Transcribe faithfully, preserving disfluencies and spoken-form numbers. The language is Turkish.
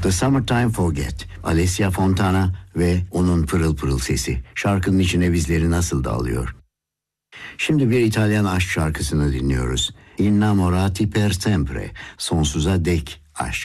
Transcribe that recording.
The Summertime Forget, Alessia Fontana ve onun pırıl pırıl sesi. Şarkının içine bizleri nasıl da alıyor. Şimdi bir İtalyan aşk şarkısını dinliyoruz. Innamorati per sempre, sonsuza dek aşk.